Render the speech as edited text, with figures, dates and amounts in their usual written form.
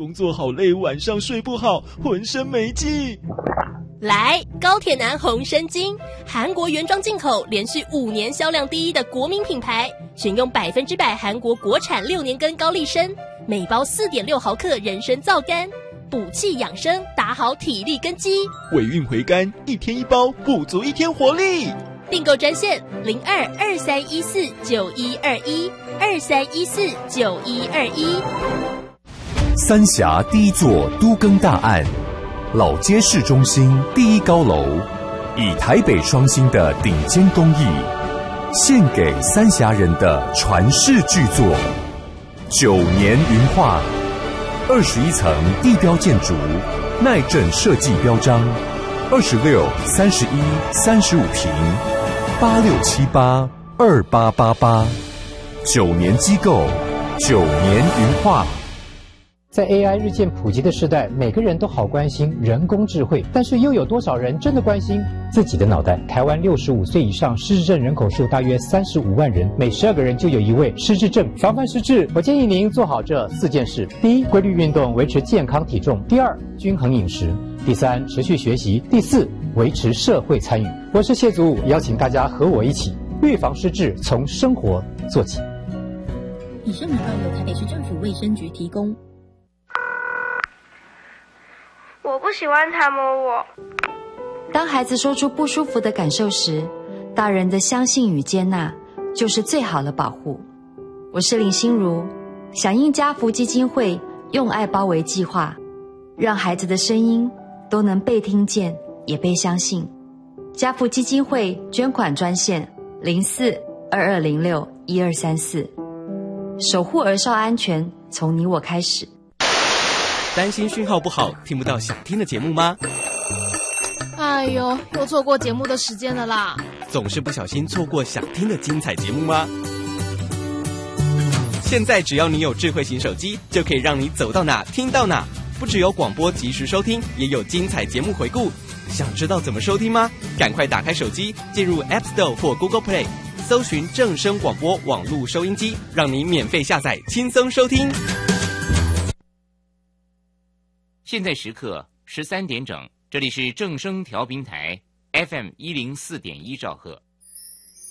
工作好累，晚上睡不好，浑身没劲。 来，高铁男红参精，韩国原装进口，连续5年销量第一的国民品牌，选用100%韩国国产6年根高丽参，每包4.6毫克人参皂苷，补气养生，打好体力根基。 尾韵回甘，1天1包，补足1天活力。 订购专线02-2314-9121，2314-9121。 三峡第一座都更大案，老街市中心第一高楼，以台北双星的顶尖工艺，献给三峡人的传世巨作9年云画，21层地标建筑，耐震设计标章，26、31、35坪，86782888，9年机构，9年云画。 在 AI 日渐普及的时代，每个人都好关心人工智慧，但是又有多少人真的关心自己的脑袋？台湾65岁以上失智症人口数大约35万人，每12个人就有1位失智症。防范失智，我建议您做好这4件事：第一，规律运动，维持健康体重；第二，均衡饮食；第三，持续学习；第四，维持社会参与。我是谢祖武，邀请大家和我一起预防失智，从生活做起。 以上广告由台北市政府卫生局提供。 我不喜欢他摸我。 当孩子说出不舒服的感受时，大人的相信与接纳就是最好的保护。我是林心如，响应家福基金会用爱包围计划，让孩子的声音都能被听见也被相信。家福基金会捐款专线04-2206-1234，守护儿少安全，从你我开始。 担心讯号不好，听不到想听的节目吗？ 哎呦，又错过节目的时间了啦！ 总是不小心错过想听的精彩节目吗？现在只要你有智慧型手机，就可以让你走到哪听到哪。不只有广播及时收听，也有精彩节目回顾。想知道怎么收听吗？赶快打开手机，进入 App Store 或 Google Play， 搜寻正声广播网络收音机，让你免费下载，轻松收听。 现在时刻13点整，这里是正声调频台 FM104.1兆赫。